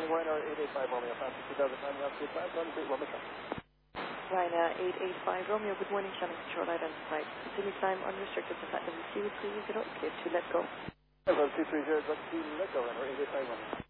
Ryanair 885 Romeo, Francis 2009, altitude 5, Romeo traffic. Ryanair 885 Romeo, good morning, channel control identified. Continue climb unrestricted to flight level 230, clear to let go. Level 230, got to let go, Ryanair 885 Romeo.